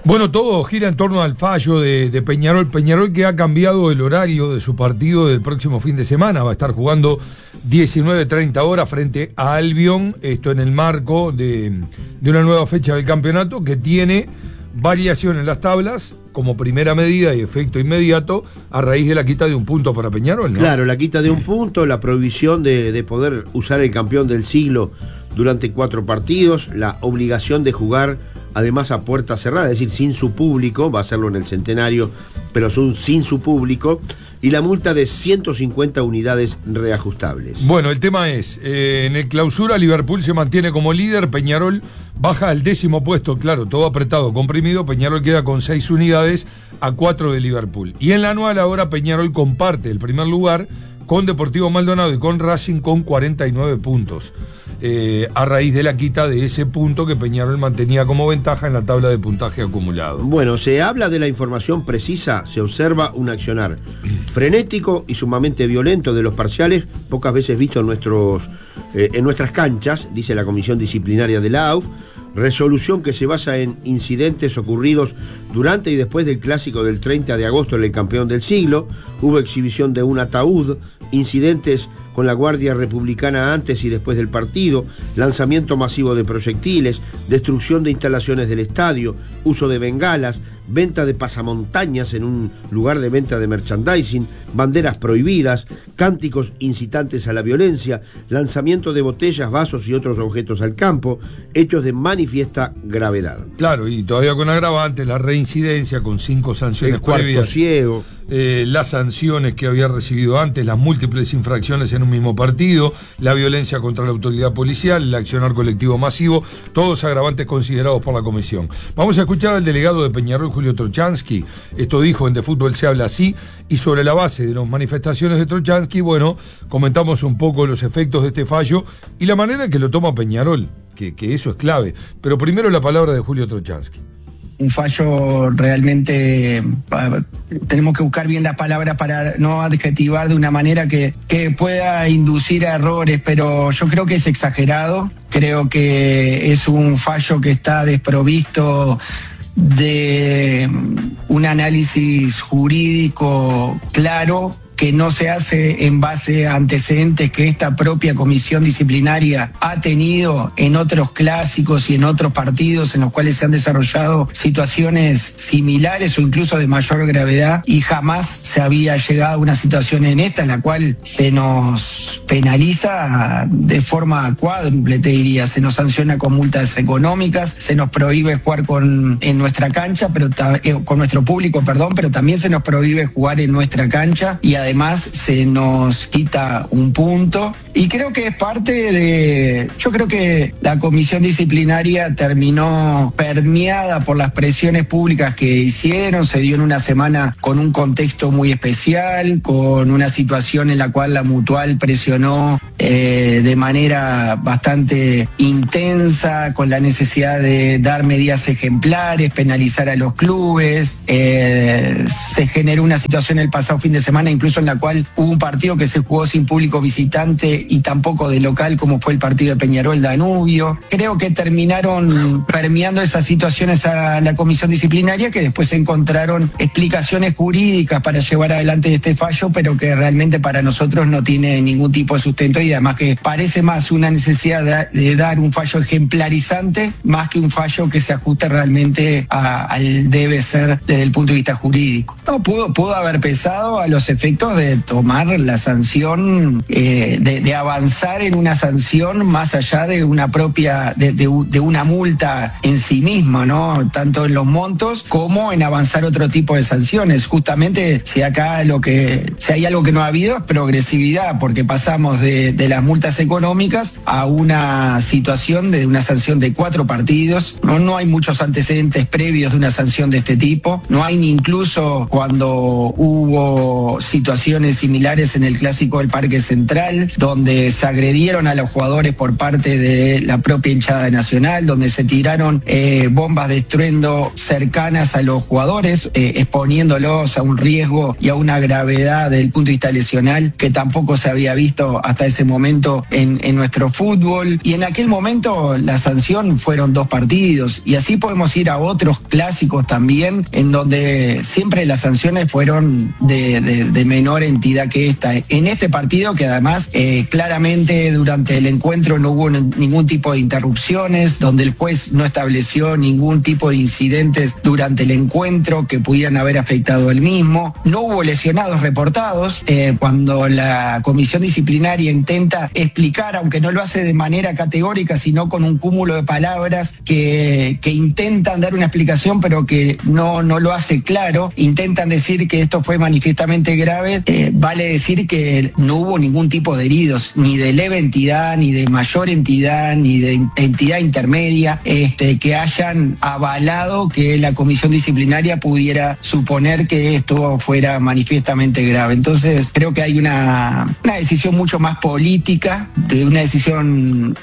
Bueno, todo gira en torno al fallo de Peñarol. Peñarol que ha cambiado el horario de su partido del próximo fin de semana. Va a estar jugando 19:30 horas frente a Albion. Esto en el marco de una nueva fecha del campeonato que tiene variación en las tablas como primera medida y efecto inmediato a raíz de la quita de un punto para Peñarol, ¿no? Claro, la quita de un punto, la prohibición de poder usar el campeón del siglo durante 4 partidos, la obligación de jugar además a puerta cerrada, es decir, sin su público, va a hacerlo en el centenario, pero sin su público, y la multa de 150 unidades reajustables. Bueno, el tema es, en el clausura Liverpool se mantiene como líder, Peñarol baja al 10º puesto, claro, todo apretado, comprimido, Peñarol queda con 6 unidades a 4 de Liverpool. Y en la anual ahora Peñarol comparte el primer lugar con Deportivo Maldonado y con Racing con 49 puntos. A raíz de la quita de ese punto que Peñarol mantenía como ventaja en la tabla de puntaje acumulado. Bueno, se habla de la información precisa, se observa un accionar frenético y sumamente violento de los parciales, pocas veces visto en nuestras canchas, dice la Comisión Disciplinaria de la AUF, resolución que se basa en incidentes ocurridos durante y después del clásico del 30 de agosto en el campeón del siglo, hubo exhibición de un ataúd, incidentes con la Guardia Republicana antes y después del partido, lanzamiento masivo de proyectiles, destrucción de instalaciones del estadio, uso de bengalas, venta de pasamontañas en un lugar de venta de merchandising, banderas prohibidas, cánticos incitantes a la violencia, lanzamiento de botellas, vasos y otros objetos al campo, hechos de manifiesta gravedad. Claro, y todavía con agravante, la reincidencia con 5 sanciones el cuarto previas, ciego, las sanciones que había recibido antes, las múltiples infracciones en un mismo partido, la violencia contra la autoridad policial, el accionar colectivo masivo, todos agravantes considerados por la comisión. Vamos a escuchar al delegado de Peñarol, Julio Trochansky. Esto dijo en De Fútbol se habla así, y sobre la base de las manifestaciones de Trochansky, bueno, comentamos un poco los efectos de este fallo y la manera en que lo toma Peñarol, que eso es clave. Pero primero la palabra de Julio Trochansky. Un fallo realmente, tenemos que buscar bien las palabras para no adjetivar de una manera que pueda inducir a errores, pero yo creo que es exagerado, creo que es un fallo que está desprovisto de un análisis jurídico claro, que no se hace en base a antecedentes que esta propia comisión disciplinaria ha tenido en otros clásicos y en otros partidos en los cuales se han desarrollado situaciones similares o incluso de mayor gravedad, y jamás se había llegado a una situación en esta en la cual se nos penaliza de forma cuádruple, te diría, se nos sanciona con multas económicas, se nos prohíbe jugar en nuestra cancha, pero con nuestro público, pero también se nos prohíbe jugar en nuestra cancha y además se nos quita un punto. Y creo que es yo creo que la comisión disciplinaria terminó permeada por las presiones públicas que hicieron, se dio en una semana con un contexto muy especial, con una situación en la cual la Mutual presionó de manera bastante intensa, con la necesidad de dar medidas ejemplares, penalizar a los clubes. Se generó una situación el pasado fin de semana, incluso en la cual hubo un partido que se jugó sin público visitante y tampoco de local, como fue el partido de Peñarol Danubio. Creo que terminaron permeando esas situaciones a la comisión disciplinaria, que después encontraron explicaciones jurídicas para llevar adelante este fallo, pero que realmente para nosotros no tiene ningún tipo de sustento, y además que parece más una necesidad de dar un fallo ejemplarizante más que un fallo que se ajuste realmente al debe ser desde el punto de vista jurídico. No, pudo haber pesado a los efectos de tomar la sanción, de avanzar en una sanción más allá de una propia, de una multa en sí misma, ¿no? Tanto en los montos como en avanzar otro tipo de sanciones. Justamente si hay algo que no ha habido es progresividad, porque pasamos de las multas económicas a una situación de una sanción de 4 partidos. No hay muchos antecedentes previos de una sanción de este tipo. No hay ni incluso cuando hubo situaciones similares en el clásico del Parque Central, donde donde se agredieron a los jugadores por parte de la propia hinchada de Nacional, donde se tiraron bombas de estruendo cercanas a los jugadores, exponiéndolos a un riesgo y a una gravedad desde el punto de vista lesional que tampoco se había visto hasta ese momento en nuestro fútbol. Y en aquel momento la sanción fueron 2 partidos, y así podemos ir a otros clásicos también, en donde siempre las sanciones fueron de menor entidad que esta. En este partido, que además claramente durante el encuentro no hubo ningún tipo de interrupciones, donde el juez no estableció ningún tipo de incidentes durante el encuentro que pudieran haber afectado el mismo, no hubo lesionados reportados. Cuando la comisión disciplinaria intenta explicar, aunque no lo hace de manera categórica, sino con un cúmulo de palabras que intentan dar una explicación pero que no lo hace claro, intentan decir que esto fue manifiestamente grave, vale decir que no hubo ningún tipo de heridos, ni de leve entidad, ni de mayor entidad, ni de entidad intermedia, que hayan avalado que la comisión disciplinaria pudiera suponer que esto fuera manifiestamente grave. Entonces creo que hay una decisión mucho más política, de una decisión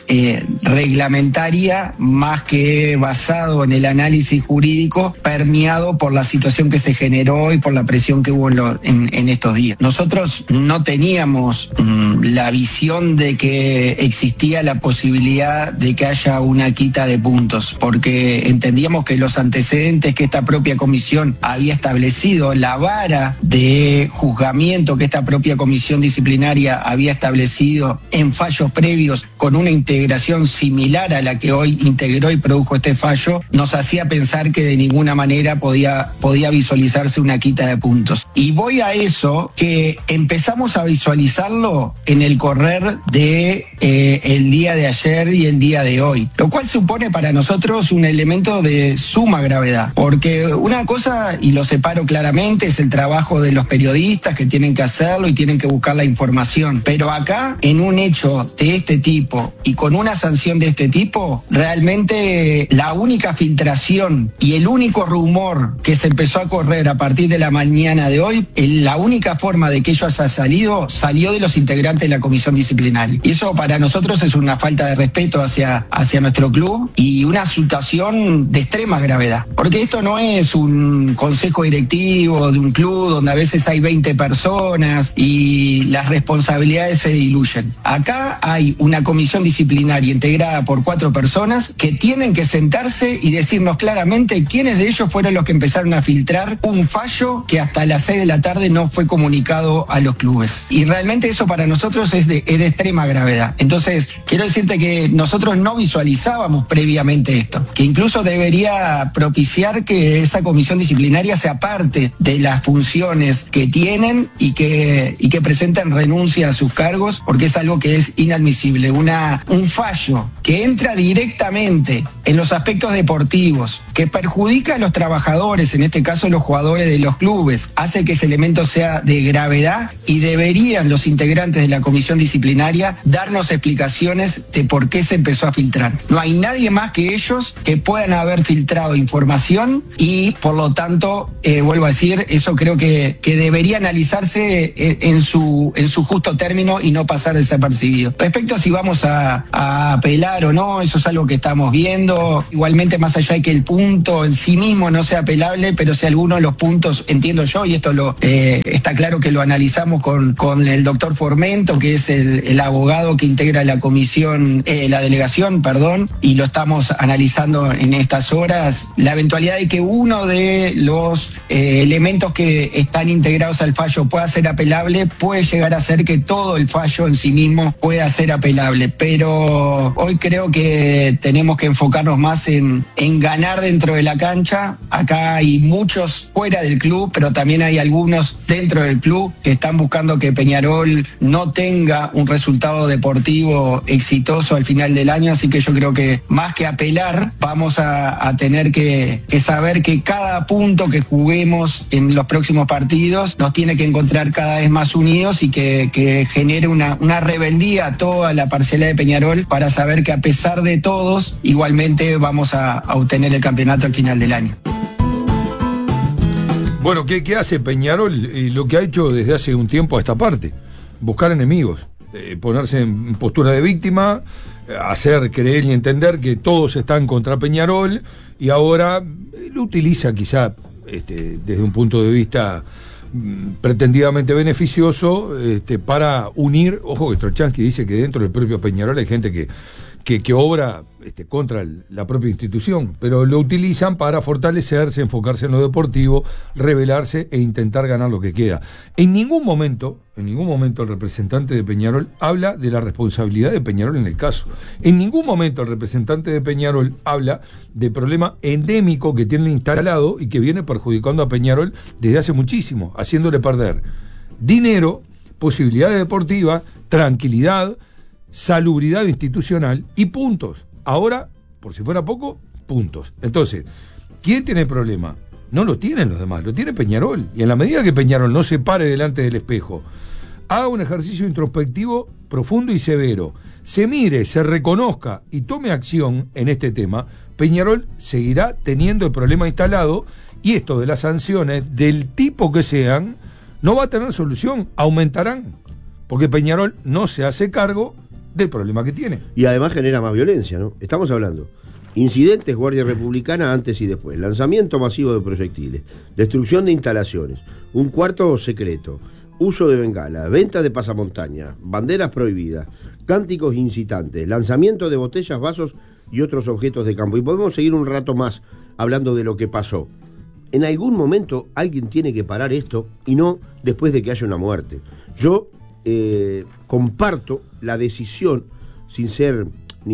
reglamentaria, más que basado en el análisis jurídico, permeado por la situación que se generó y por la presión que hubo en estos días. Nosotros no teníamos la visión de que existía la posibilidad de que haya una quita de puntos, porque entendíamos que los antecedentes que esta propia comisión había establecido, la vara de juzgamiento que esta propia comisión disciplinaria había establecido en fallos previos con una integración similar a la que hoy integró y produjo este fallo, nos hacía pensar que de ninguna manera podía visualizarse una quita de puntos. Y voy a eso, que empezamos a visualizarlo en el correr de el día de ayer y el día de hoy, lo cual supone para nosotros un elemento de suma gravedad, porque una cosa, y lo separo claramente, es el trabajo de los periodistas que tienen que hacerlo y tienen que buscar la información, pero acá, en un hecho de este tipo y con una sanción de este tipo, realmente la única filtración y el único rumor que se empezó a correr a partir de la mañana de hoy, la única forma de que ello haya salió de los integrantes de la comisión disciplinaria. Y eso para nosotros es una falta de respeto hacia nuestro club y una situación de extrema gravedad. Porque esto no es un consejo directivo de un club donde a veces hay 20 personas y las responsabilidades se diluyen. Acá hay una comisión disciplinaria integrada por 4 personas que tienen que sentarse y decirnos claramente quiénes de ellos fueron los que empezaron a filtrar un fallo que hasta las 6 de la tarde no fue comunicado a los clubes. Y realmente eso para nosotros es de extrema gravedad. Entonces, quiero decirte que nosotros no visualizábamos previamente esto, que incluso debería propiciar que esa comisión disciplinaria sea parte de las funciones que tienen y que presenten renuncia a sus cargos, porque es algo que es inadmisible. Un fallo que entra directamente en los aspectos deportivos, que perjudica a los trabajadores, en este caso los jugadores de los clubes, hace que ese elemento sea de gravedad, y deberían los integrantes de la comisión disciplinaria darnos explicaciones de por qué se empezó a filtrar. No hay nadie más que ellos que puedan haber filtrado información y, por lo tanto, vuelvo a decir, eso creo que debería analizarse en su justo término y no pasar desapercibido. Respecto a si vamos a apelar o no, eso es algo que estamos viendo. Igualmente, más allá de que el punto en sí mismo no sea apelable, pero si alguno de los puntos, entiendo yo, y esto está claro que lo analizamos con el doctor Formento, que es el abogado que integra la comisión, la delegación, y lo estamos analizando en estas horas, la eventualidad de que uno de los elementos que están integrados al fallo pueda ser apelable, puede llegar a ser que todo el fallo en sí mismo pueda ser apelable, pero hoy creo que tenemos que enfocarnos más en ganar dentro de la cancha. Acá hay muchos fuera del club, pero también hay algunos dentro del club que están buscando que Peñarol no tenga un resultado deportivo exitoso al final del año, así que yo creo que más que apelar, vamos a tener que saber que cada punto que juguemos en los próximos partidos nos tiene que encontrar cada vez más unidos, y que genere una rebeldía a toda la parcialidad de Peñarol, para saber que a pesar de todos, igualmente vamos a obtener el campeonato al final del año. Bueno, ¿qué hace Peñarol? Lo que ha hecho desde hace un tiempo a esta parte, buscar enemigos. ponerse en postura de víctima, hacer creer y entender que todos están contra Peñarol, y ahora lo utiliza quizá desde un punto de vista pretendidamente beneficioso para unir. Ojo que Strochansky dice que dentro del propio Peñarol hay gente que obra contra la propia institución, pero lo utilizan para fortalecerse, enfocarse en lo deportivo, rebelarse e intentar ganar lo que queda. En ningún momento el representante de Peñarol habla de la responsabilidad de Peñarol en el caso. En ningún momento el representante de Peñarol habla del problema endémico que tienen instalado y que viene perjudicando a Peñarol desde hace muchísimo, haciéndole perder dinero, posibilidades deportivas, tranquilidad, salubridad institucional y puntos. Ahora, por si fuera poco, puntos. Entonces, ¿quién tiene el problema? No lo tienen los demás, lo tiene Peñarol. Y en la medida que Peñarol no se pare delante del espejo, haga un ejercicio introspectivo profundo y severo, se mire, se reconozca y tome acción en este tema, Peñarol seguirá teniendo el problema instalado, y esto de las sanciones, del tipo que sean, no va a tener solución, aumentarán, porque Peñarol no se hace cargo del problema que tiene. Y además genera más violencia, ¿no? Estamos hablando incidentes, Guardia Republicana antes y después, lanzamiento masivo de proyectiles, destrucción de instalaciones, un cuarto secreto, uso de bengala, venta de pasamontañas, banderas prohibidas, cánticos incitantes, lanzamiento de botellas, vasos y otros objetos de campo. Y podemos seguir un rato más hablando de lo que pasó. En algún momento alguien tiene que parar esto, y no después de que haya una muerte. Yo comparto la decisión, sin ser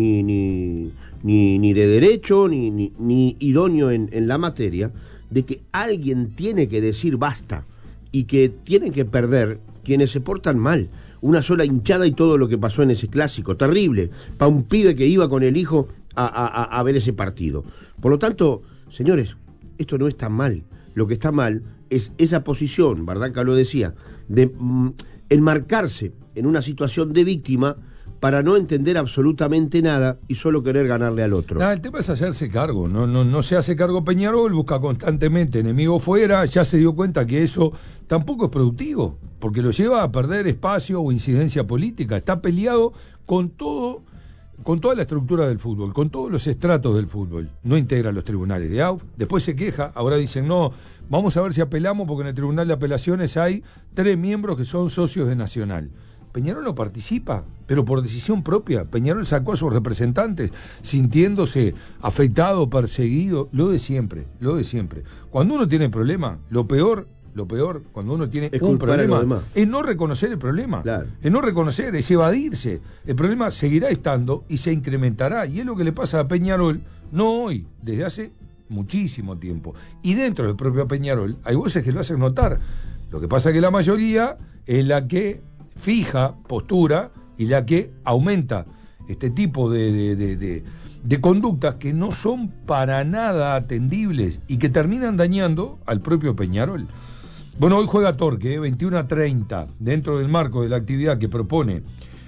ni de derecho ni idóneo en la materia, de que alguien tiene que decir basta, y que tienen que perder quienes se portan mal. Una sola hinchada y todo lo que pasó en ese clásico, terrible, para un pibe que iba con el hijo a ver ese partido. Por lo tanto, señores, esto no está mal. Lo que está mal es esa posición, Bardanca lo decía, de enmarcarse en una situación de víctima para no entender absolutamente nada y solo querer ganarle al otro. El tema es hacerse cargo. No se hace cargo Peñarol, busca constantemente enemigo fuera, ya se dio cuenta que eso tampoco es productivo, porque lo lleva a perder espacio o incidencia política. Está peleado con todo, con toda la estructura del fútbol, con todos los estratos del fútbol. No integra los tribunales de AUF, después se queja, ahora dicen no, vamos a ver si apelamos, porque en el Tribunal de Apelaciones hay 3 miembros que son socios de Nacional. Peñarol no participa, pero por decisión propia. Peñarol sacó a sus representantes sintiéndose afectado, perseguido, lo de siempre. Cuando uno tiene problema, lo peor, cuando uno tiene un problema, es no reconocer el problema. Claro. Es no reconocer, es evadirse. El problema seguirá estando y se incrementará. Y es lo que le pasa a Peñarol, no hoy, desde hace muchísimo tiempo. Y dentro del propio Peñarol hay voces que lo hacen notar. Lo que pasa es que la mayoría es la que fija postura y la que aumenta este tipo de conductas que no son para nada atendibles y que terminan dañando al propio Peñarol. Bueno, hoy juega Torque, 21:30, dentro del marco de la actividad que propone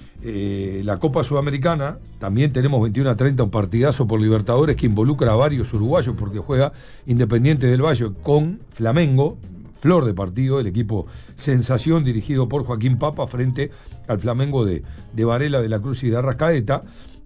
la Copa Sudamericana. También tenemos 21:30 un partidazo por Libertadores que involucra a varios uruguayos, porque juega Independiente del Valle con Flamengo. Flor de partido, el equipo sensación dirigido por Joaquín Papa frente al Flamengo de Varela, de la Cruz y de Arrascaeta.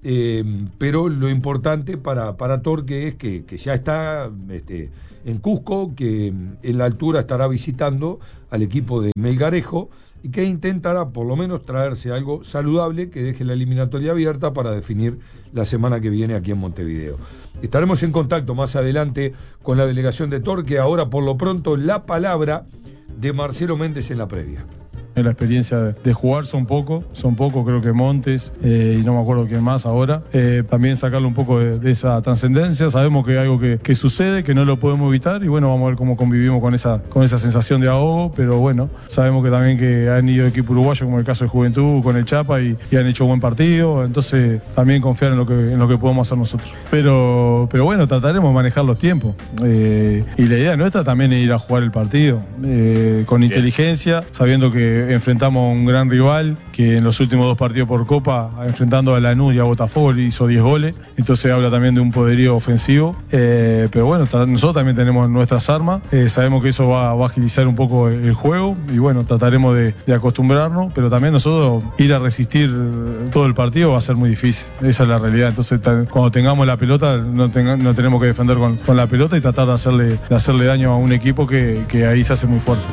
Pero lo importante para Torque es que ya está en Cusco, que en la altura estará visitando al equipo de Melgarejo y que intentará por lo menos traerse algo saludable que deje la eliminatoria abierta para definir la semana que viene aquí en Montevideo. Estaremos en contacto más adelante con la delegación de Torque. Ahora, por lo pronto, la palabra de Marcelo Méndez en la previa. La experiencia de jugar son pocos, creo que Montes y no me acuerdo quién más ahora. También sacarle un poco de esa trascendencia. Sabemos que hay algo que sucede, que no lo podemos evitar, y bueno, vamos a ver cómo convivimos con esa sensación de ahogo. Pero bueno, sabemos que también que han ido equipos uruguayos, como el caso de Juventud con el Chapa, y han hecho buen partido. Entonces también confiar en lo que podemos hacer nosotros. Pero bueno, trataremos de manejar los tiempos. Y la idea nuestra también es ir a jugar el partido con inteligencia, sabiendo que enfrentamos a un gran rival que en los últimos 2 partidos por Copa, enfrentando a Lanús y a Botafogo, hizo 10 goles. Entonces habla también de un poderío ofensivo. Pero bueno, nosotros también tenemos nuestras armas. Sabemos que eso va a agilizar un poco el juego y bueno, trataremos de acostumbrarnos, pero también nosotros ir a resistir todo el partido va a ser muy difícil. Esa es la realidad. Entonces cuando tengamos la pelota no tenemos que defender con la pelota y tratar de hacerle daño a un equipo que ahí se hace muy fuerte.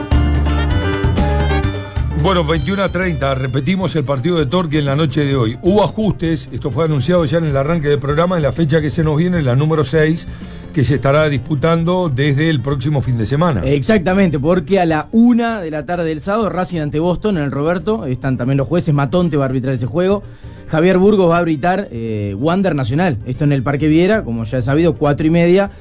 Bueno, 21:30, repetimos el partido de Torque en la noche de hoy. Hubo ajustes, esto fue anunciado ya en el arranque del programa, en la fecha que se nos viene, la número 6, que se estará disputando desde el próximo fin de semana. Exactamente, porque a la 1 de la tarde del sábado, Racing ante Boston en el Roberto, están también los jueces, Matonte va a arbitrar ese juego, Javier Burgos va a arbitrar Wander Nacional, esto en el Parque Viera, como ya he sabido, 4:30,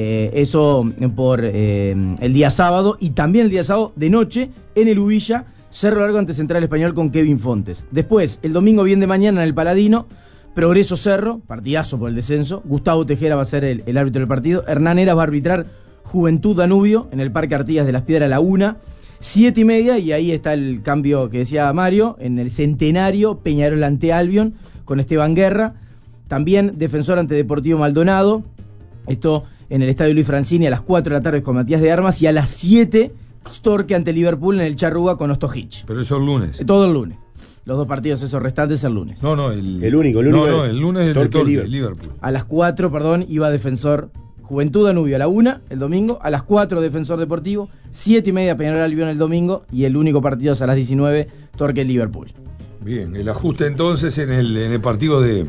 eso por el día sábado, y también el día sábado de noche en el Ubilla, Cerro Largo ante Central Español con Kevin Fontes. Después, el domingo bien de mañana en el Paladino, Progreso Cerro, partidazo por el descenso. Gustavo Tejera va a ser el árbitro del partido. Hernán Eras va a arbitrar Juventud Danubio en el Parque Artigas de las Piedras a la 1, 7:30, y ahí está el cambio que decía Mario, en el Centenario, Peñarol ante Albion, con Esteban Guerra. También Defensor ante Deportivo Maldonado, esto en el Estadio Luis Francini a las 4 de la tarde con Matías de Armas, y a las 7, Storke ante Liverpool en el Charrúa con Ostojic. Pero eso el lunes. Todo el lunes. Los 2 partidos esos restantes el lunes. No, el único. No, el lunes es de Torque, Liverpool. A las 4, iba Defensor Juventud Danubio a la 1 el domingo, a las 4 Defensor Deportivo, 7:30 Peñarol Albion el domingo, y el único partido es a las 19, Torque Liverpool. Bien, el ajuste entonces en el partido de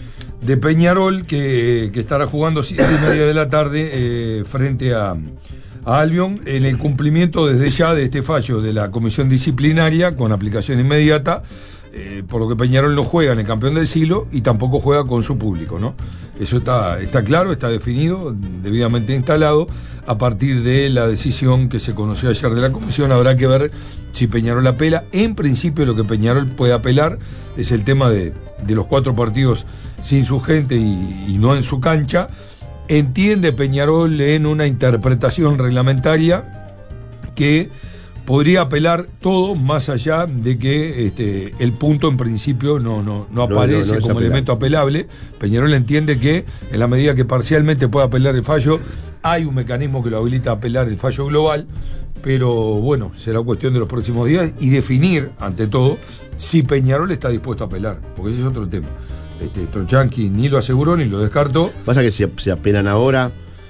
Peñarol, que estará jugando 7:30 de la tarde frente a Albion, en el cumplimiento desde ya de este fallo de la comisión disciplinaria con aplicación inmediata, por lo que Peñarol no juega en el campeón del siglo y tampoco juega con su público, ¿no? Eso está claro, está definido, debidamente instalado. A partir de la decisión que se conoció ayer de la comisión, habrá que ver si Peñarol apela. En principio, lo que Peñarol puede apelar es el tema de los 4 partidos sin su gente y no en su cancha. Entiende Peñarol en una interpretación reglamentaria que podría apelar todo, más allá de que el punto en principio no aparece como elemento apelable. Peñarol entiende que en la medida que parcialmente pueda apelar el fallo, hay un mecanismo que lo habilita a apelar el fallo global, pero bueno, será cuestión de los próximos días y definir, ante todo, si Peñarol está dispuesto a apelar, porque ese es otro tema. Trochanqui ni lo aseguró ni lo descartó. Pasa que se apelan ahora,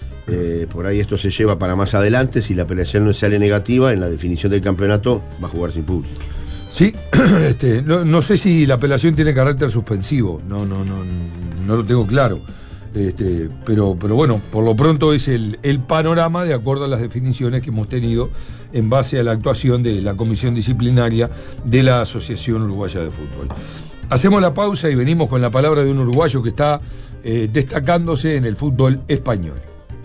por ahí esto se lleva para más adelante. Si la apelación no sale negativa, en la definición del campeonato va a jugar sin público. Sí, no sé si la apelación tiene carácter suspensivo, no lo tengo claro. Pero bueno, por lo pronto es el panorama de acuerdo a las definiciones que hemos tenido en base a la actuación de la comisión disciplinaria de la Asociación Uruguaya de Fútbol. Hacemos la pausa y venimos con la palabra de un uruguayo que está destacándose en el fútbol español.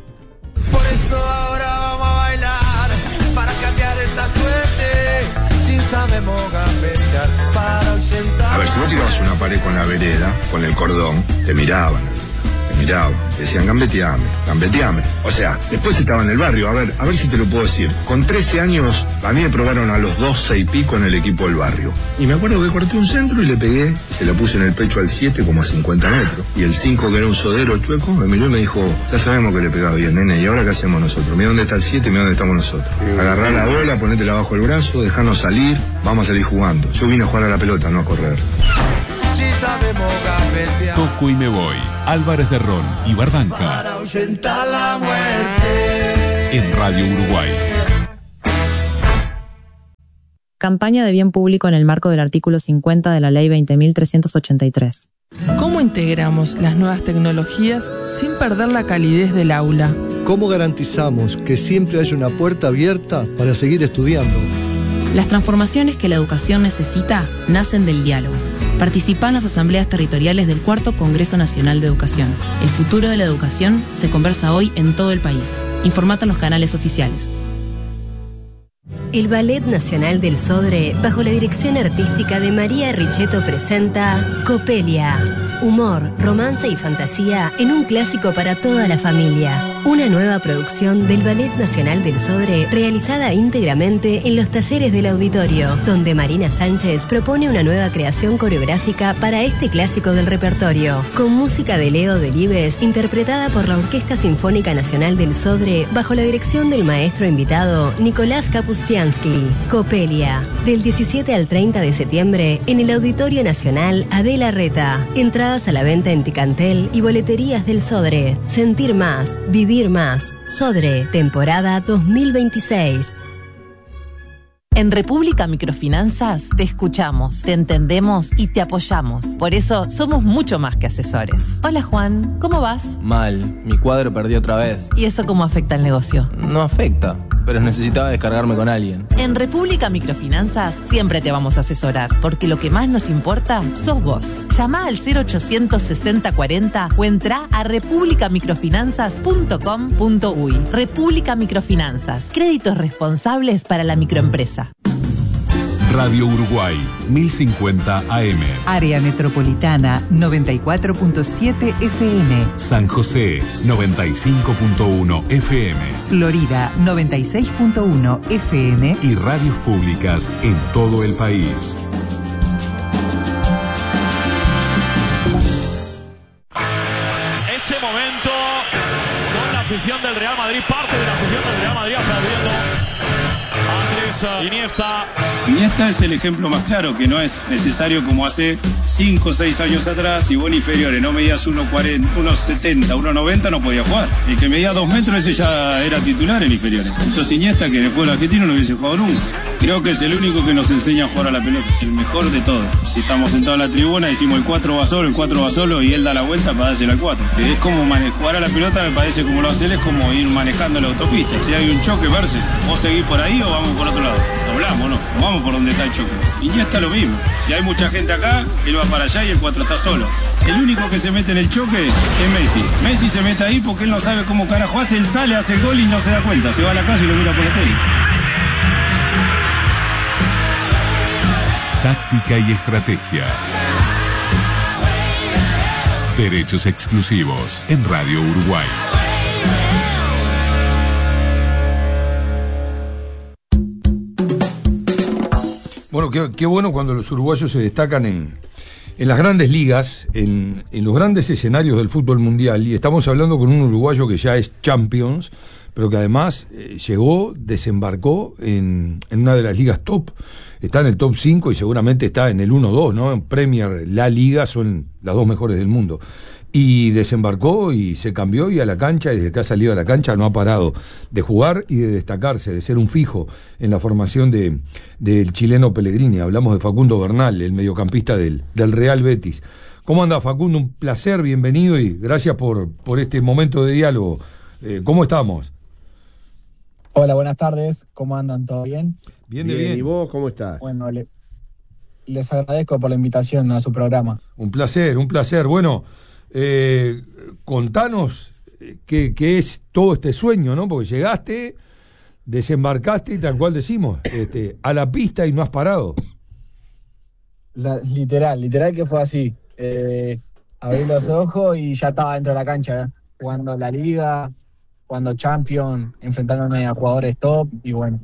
Por eso ahora vamos a bailar, para cambiar esta suerte, si sabemos gambetear, para ahuyentar. A ver, si vos tirabas una pared con la vereda, con el cordón, te miraban, decían gambeteame. O sea, después estaba en el barrio, a ver si te lo puedo decir. Con 13 años, a mí me probaron a los 12 y pico en el equipo del barrio. Y me acuerdo que corté un centro y le pegué, se la puse en el pecho al 7 como a 50 metros. Y el 5, que era un sodero chueco, me miró y me dijo, ya sabemos que le pegaba bien, nene, ¿y ahora qué hacemos nosotros? Mira dónde está el 7 y mira dónde estamos nosotros. Agarrá la bola, ponétela bajo el brazo, dejanos salir, vamos a salir jugando. Yo vine a jugar a la pelota, no a correr. Si sabemos gambetear. Toco y me voy. Álvarez de Ron y Bardanca. Para ahuyentar la muerte. En Radio Uruguay. Campaña de bien público en el marco del artículo 50 de la Ley 20.383. ¿Cómo integramos las nuevas tecnologías sin perder la calidez del aula? ¿Cómo garantizamos que siempre haya una puerta abierta para seguir estudiando? Las transformaciones que la educación necesita nacen del diálogo. Participa en las asambleas territoriales del 4º Congreso Nacional de Educación. El futuro de la educación se conversa hoy en todo el país. Informate en los canales oficiales. El Ballet Nacional del Sodre, bajo la dirección artística de María Richetto, presenta Copelia. humor, romance y fantasía en un clásico para toda la familia. Una nueva producción del Ballet Nacional del Sodre realizada íntegramente en los talleres del auditorio, donde Marina Sánchez propone una nueva creación coreográfica para este clásico del repertorio, con música de Leo Delibes, interpretada por la Orquesta Sinfónica Nacional del Sodre bajo la dirección del maestro invitado Nicolás Kapustiansky. Copelia, del 17 al 30 de septiembre en el Auditorio Nacional Adela Reta. Entradas a la venta en Ticantel y boleterías del Sodre. Sentir más, vivir más. Sodre, temporada 2026. En República Microfinanzas te escuchamos, te entendemos y te apoyamos. Por eso somos mucho más que asesores. Hola Juan, ¿cómo vas? Mal, mi cuadro perdió otra vez. ¿Y eso cómo afecta al negocio? No afecta, pero necesitaba descargarme con alguien. En República Microfinanzas siempre te vamos a asesorar, porque lo que más nos importa sos vos. Llama al 0800 60 40 o entra a republicamicrofinanzas.com.uy. República Microfinanzas, créditos responsables para la microempresa. Radio Uruguay, 1050 AM. Área Metropolitana, 94.7 FM. San José, 95.1 FM. Florida, 96.1 FM. Y radios públicas en todo el país. Ese momento con la afición del Real Madrid, parte de la afición del Real Madrid aplaudiendo a Andrés Iniesta. Iniesta es el ejemplo más claro, que no es necesario como hace 5 o 6 años atrás, y vos inferiores, no medías 1.40, 1.70, 1.90, no podía jugar. El que medía 2 metros, ese ya era titular en inferiores. Entonces Iniesta, que en el fútbol argentino no hubiese jugado nunca. Creo que es el único que nos enseña a jugar a la pelota, es el mejor de todos. Si estamos sentados en la tribuna, decimos el 4 va solo, el 4 va solo, y él da la vuelta para dársela al 4. Es como jugar a la pelota, me parece, como lo hace él, es como ir manejando la autopista. Si hay un choque, verse, vos seguís por ahí o vamos por otro lado. Doblamos, ¿no? Vamos por donde está el choque. Iniesta lo mismo. Si hay mucha gente acá, él va para allá y el 4 está solo. El único que se mete en el choque es Messi. Messi se mete ahí porque él no sabe cómo carajo hace, él sale, hace el gol y no se da cuenta. Se va a la casa y lo mira por la tele. Táctica y estrategia. Derechos exclusivos en Radio Uruguay. Bueno, qué bueno cuando los uruguayos se destacan en las grandes ligas, en los grandes escenarios del fútbol mundial. Y estamos hablando con un uruguayo que ya es Champions, pero que además desembarcó en una de las ligas top. Está en el top 5 y seguramente está en el 1-2, ¿no? En Premier, La Liga, son las 2 mejores del mundo. Y desembarcó y se cambió y a la cancha, y desde que ha salido a la cancha no ha parado de jugar y de destacarse, de ser un fijo en la formación del chileno Pellegrini. Hablamos de Facundo Bernal, el mediocampista del Real Betis. ¿Cómo anda, Facundo? Un placer, bienvenido y gracias por este momento de diálogo. ¿Cómo estamos? Hola, buenas tardes. ¿Cómo andan? ¿Todo bien? Bien. ¿Y vos cómo estás? Bueno, les agradezco por la invitación a su programa. Un placer. Bueno, contanos qué es todo este sueño, ¿no? Porque llegaste, desembarcaste y tal cual decimos, a la pista y no has parado. Literal que fue así. Abrí los ojos y ya estaba dentro de la cancha, jugando la Liga, jugando Champions, enfrentándome a jugadores top y bueno.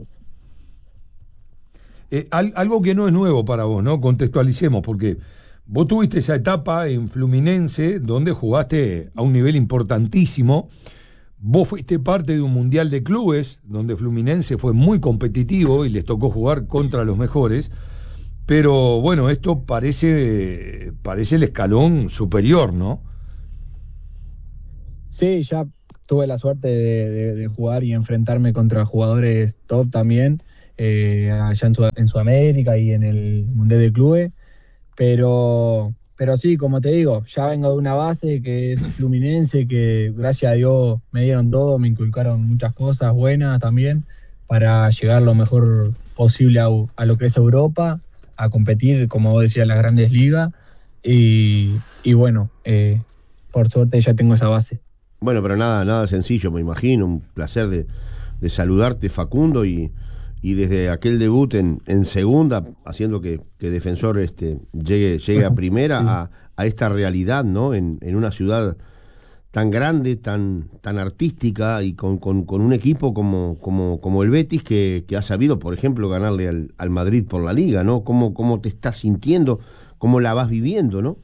Algo que no es nuevo para vos, ¿no? Contextualicemos, porque vos tuviste esa etapa en Fluminense donde jugaste a un nivel importantísimo. Vos fuiste parte de un mundial de clubes donde Fluminense fue muy competitivo y les tocó jugar contra los mejores. Pero bueno, esto parece el escalón superior, ¿no? Sí, ya tuve la suerte de jugar y enfrentarme contra jugadores top también, allá en Sudamérica y en el Mundial de Clubes, pero sí, como te digo, ya vengo de una base que es Fluminense, que gracias a Dios me dieron todo, me inculcaron muchas cosas buenas también para llegar lo mejor posible a lo que es Europa, a competir, como vos decías, en las grandes ligas y bueno, por suerte ya tengo esa base. Bueno, pero nada sencillo, me imagino. Un placer de saludarte, Facundo, y desde aquel debut en segunda, haciendo que Defensor llegue a primera, sí, a esta realidad, ¿no? En una ciudad tan grande, tan artística y con un equipo como el Betis que ha sabido, por ejemplo, ganarle al Madrid por la Liga, ¿no? ¿Cómo te estás sintiendo? ¿Cómo la vas viviendo, no?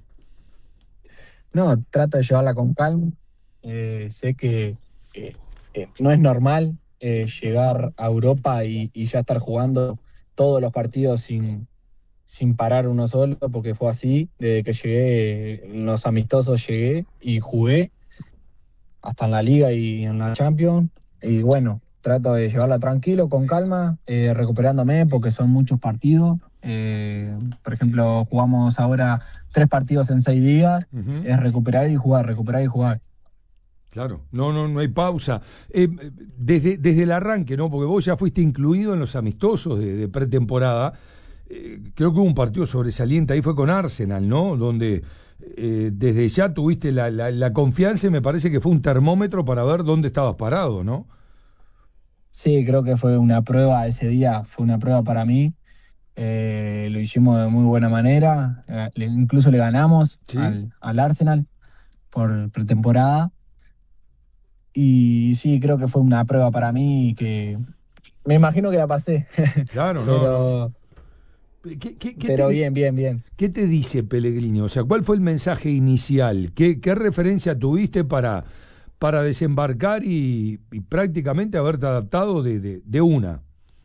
No, trato de llevarla con calma. Sé que no es normal llegar a Europa y ya estar jugando todos los partidos sin parar uno solo, porque fue así. Desde que llegué, en los amistosos llegué y jugué, hasta en la Liga y en la Champions. Y bueno, trato de llevarla tranquilo, con calma, recuperándome, porque son muchos partidos. Por ejemplo, jugamos ahora 3 partidos en 6 días. Es recuperar y jugar, recuperar y jugar. Claro, no hay pausa. Desde el arranque, ¿no? Porque vos ya fuiste incluido en los amistosos de pretemporada. Creo que hubo un partido sobresaliente, ahí fue con Arsenal, ¿no? Donde desde ya tuviste la confianza y me parece que fue un termómetro para ver dónde estabas parado, ¿no? Sí, creo que fue una prueba ese día, fue una prueba para mí. Lo hicimos de muy buena manera, incluso le ganamos, ¿sí?, al Arsenal por pretemporada. Y sí, creo que fue una prueba para mí que me imagino que la pasé. Claro, pero, pero bien. ¿Qué te dice Pellegrini? O sea, ¿cuál fue el mensaje inicial? ¿Qué referencia tuviste para desembarcar y prácticamente haberte adaptado de una?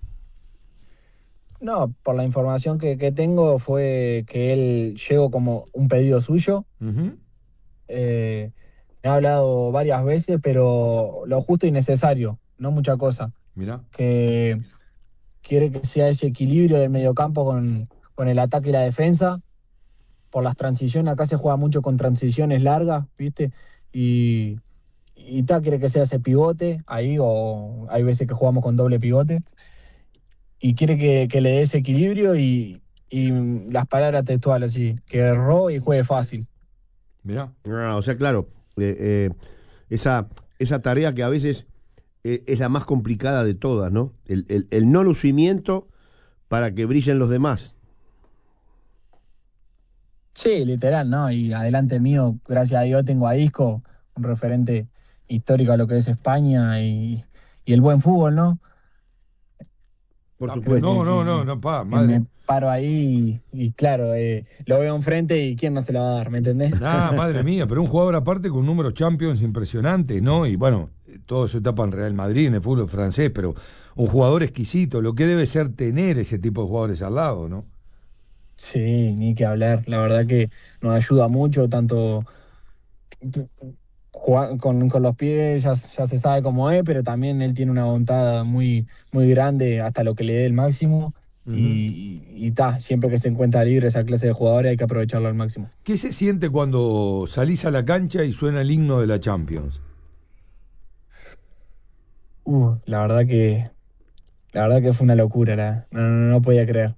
No, por la información que tengo fue que él llegó como un pedido suyo. Uh-huh. Me ha hablado varias veces, pero lo justo y necesario, no mucha cosa. Mirá. Que quiere que sea ese equilibrio del mediocampo con el ataque y la defensa. Por las transiciones, acá se juega mucho con transiciones largas, ¿viste? Y quiere que sea ese pivote ahí, o hay veces que jugamos con doble pivote. Y quiere que le dé ese equilibrio y las palabras textuales, así, que robe y juegue fácil. Mirá. O sea, claro, esa tarea que a veces es la más complicada de todas, ¿no? El no lucimiento para que brillen los demás. Sí, literal, ¿no? Y adelante mío, gracias a Dios, tengo a Isco, un referente histórico a lo que es España y el buen fútbol, ¿no? Por supuesto. Madre. Me paro ahí y claro, lo veo enfrente y quién no se la va a dar, ¿me entendés? Madre mía, pero un jugador aparte con un número Champions impresionante, ¿no? Y bueno, todo su etapa en Real Madrid, en el fútbol francés, pero un jugador exquisito, lo que debe ser tener ese tipo de jugadores al lado, ¿no? Sí, ni que hablar, la verdad que nos ayuda mucho, tanto con los pies ya se sabe cómo es, pero también él tiene una voluntad muy, muy grande hasta lo que le dé el máximo. Uh-huh. Y siempre que se encuentra libre esa clase de jugadores hay que aprovecharlo al máximo. ¿Qué se siente cuando salís a la cancha y suena el himno de la Champions? La verdad que fue una locura, no podía creer.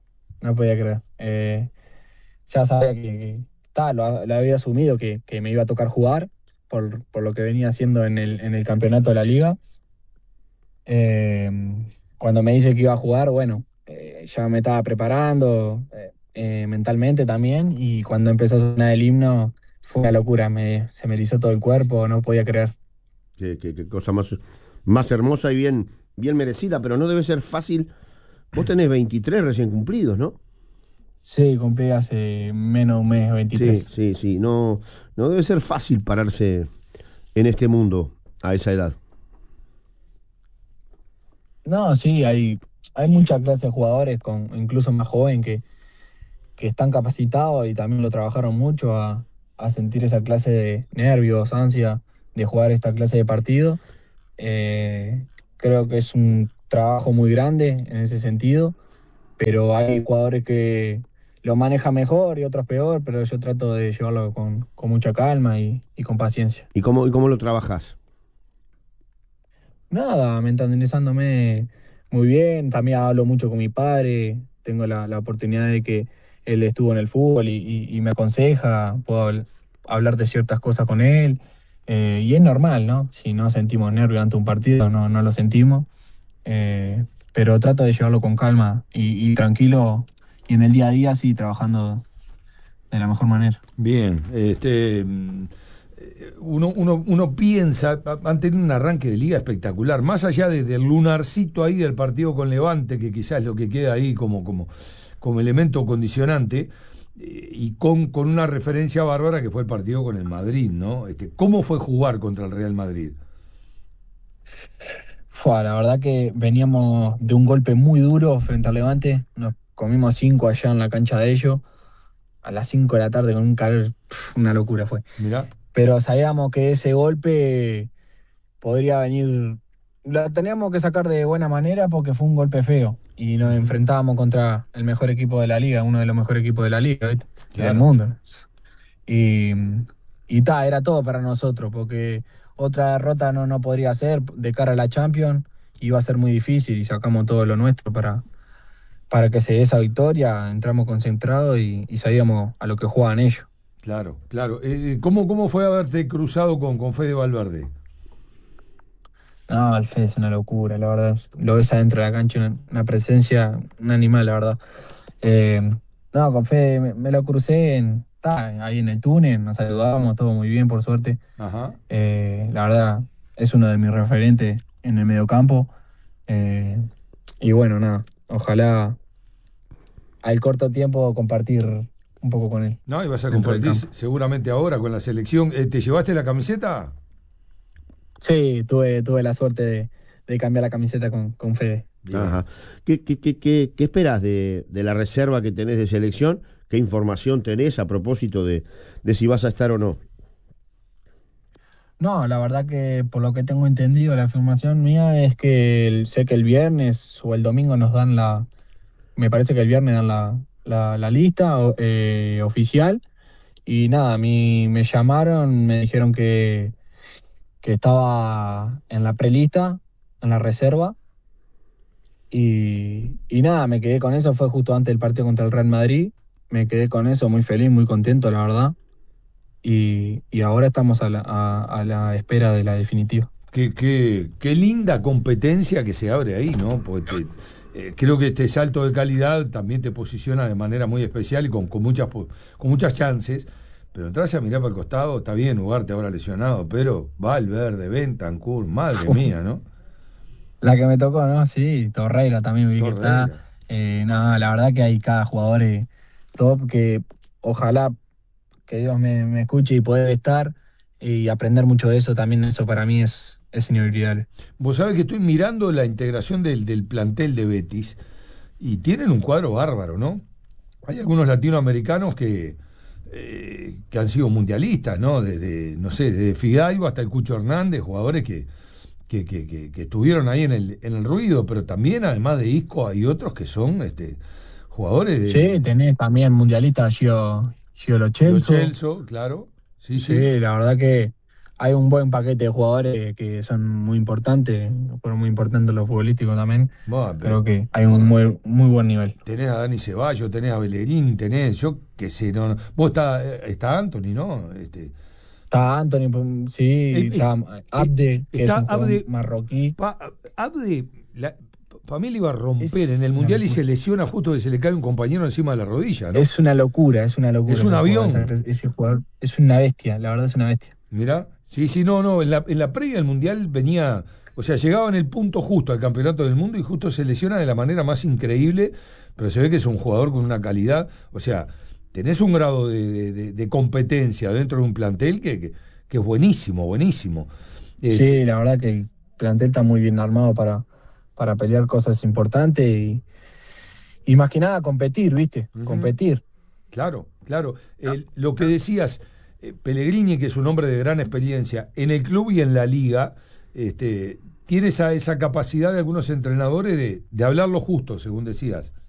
Ya sabía que lo había asumido que me iba a tocar jugar por lo que venía haciendo en el campeonato de la Liga. Cuando me dice que iba a jugar, bueno, ya me estaba preparando mentalmente también, y cuando empezó a sonar el himno fue una locura, se me erizó todo el cuerpo, no podía creer. Qué cosa más hermosa y bien merecida, pero no debe ser fácil. Vos tenés 23 recién cumplidos, ¿no? Sí, cumplí hace menos de un mes, 23. Sí, no debe ser fácil pararse en este mundo a esa edad. No, sí, hay mucha clase de jugadores, incluso más joven, que están capacitados y también lo trabajaron mucho a sentir esa clase de nervios, ansia de jugar esta clase de partido. Creo que es un trabajo muy grande en ese sentido, pero hay jugadores que lo manejan mejor y otros peor, pero yo trato de llevarlo con mucha calma y con paciencia. ¿Y cómo lo trabajás? Nada, mentalizándome muy bien. También hablo mucho con mi padre, tengo la oportunidad de que él estuvo en el fútbol y me aconseja, puedo hablar de ciertas cosas con él, y es normal, ¿no? Si no sentimos nervios ante un partido, no lo sentimos, pero trato de llevarlo con calma y tranquilo, y en el día a día sí, trabajando de la mejor manera. Bien, uno piensa, han tenido un arranque de liga espectacular, más allá del lunarcito ahí del partido con Levante, que quizás es lo que queda ahí como elemento condicionante, y con una referencia bárbara que fue el partido con el Madrid, ¿no? ¿Cómo fue jugar contra el Real Madrid? La verdad que veníamos de un golpe muy duro frente al Levante, nos comimos 5 allá en la cancha de ellos, a las 5 de la tarde con un calor, una locura fue. Mirá. Pero sabíamos que ese golpe podría venir, la teníamos que sacar de buena manera porque fue un golpe feo y nos enfrentábamos contra el mejor equipo de la liga, uno de los mejores equipos de la liga, ¿viste? Claro. Del mundo. Y era todo para nosotros porque otra derrota no podría ser de cara a la Champions, iba a ser muy difícil y sacamos todo lo nuestro para que se dé esa victoria, entramos concentrados y sabíamos a lo que jugaban ellos. Claro. ¿Cómo fue haberte cruzado con Fede Valverde? No, el Fede es una locura, la verdad. Lo ves adentro de la cancha, una presencia, un animal, la verdad. Con Fede me lo crucé ahí en el túnel, nos saludábamos, todo muy bien, por suerte. Ajá. La verdad, es uno de mis referentes en el mediocampo. Y bueno, nada, ojalá al corto tiempo compartir un poco con él. No, y vas a compartir seguramente ahora con la selección. ¿Te llevaste la camiseta? Sí, tuve la suerte de cambiar la camiseta con Fede. Ajá. ¿Qué esperás de la reserva que tenés de selección? ¿Qué información tenés a propósito de si vas a estar o no? No, la verdad que por lo que tengo entendido, la afirmación mía es que sé que el viernes o el domingo nos dan me parece que el viernes dan la lista oficial. Y nada, a mí me llamaron, me dijeron que estaba en la prelista, en la reserva. Y nada, me quedé con eso, fue justo antes del partido contra el Real Madrid. Me quedé con eso, muy feliz, muy contento, la verdad. Y ahora estamos a la espera de la definitiva. Qué linda competencia que se abre ahí, ¿no? Porque creo que este salto de calidad también te posiciona de manera muy especial y con muchas chances. Pero entras a mirar para el costado, está bien, Ugarte ahora lesionado, pero Valverde, Bentancur, madre mía, ¿no? La que me tocó, ¿no? Sí, Torreira también vi que está. La verdad que hay cada jugador top que ojalá que Dios me escuche y poder estar y aprender mucho de eso. También eso para mí es inolvidable. Vos sabés que estoy mirando la integración del plantel de Betis y tienen un cuadro bárbaro, ¿no? Hay algunos latinoamericanos que han sido mundialistas, ¿no? Desde Fidalgo hasta el Cucho Hernández, jugadores que estuvieron ahí en el ruido, pero también además de Isco hay otros que son jugadores de... Sí, tenés también mundialistas Gio Lo Celso, claro. Sí, la verdad que hay un buen paquete de jugadores que son muy importantes, fueron muy importantes los futbolísticos también. Bueno, creo que hay un muy buen nivel. Tenés a Dani Ceballos, tenés a Bellerín, yo qué sé, no. Vos está Anthony, ¿no? Está Anthony, sí, está Abde, que está es un Abde, marroquí. Abde, para mí le iba a romper en el Mundial y se lesiona justo que se le cae un compañero encima de la rodilla, ¿no? Es una locura. Es un avión. Ese jugador es una bestia, la verdad es una bestia. Mirá, sí, no, en la previa del Mundial venía, o sea, llegaba en el punto justo al Campeonato del Mundo y justo se lesiona de la manera más increíble, pero se ve que es un jugador con una calidad, o sea, tenés un grado de competencia dentro de un plantel que es buenísimo. Sí, la verdad que el plantel está muy bien armado para pelear cosas importantes y más que nada competir, ¿viste? Uh-huh. Competir. Claro. Lo que decías, Pellegrini, que es un hombre de gran experiencia en el club y en la liga, tiene esa capacidad de algunos entrenadores de hablar lo justo, según decías.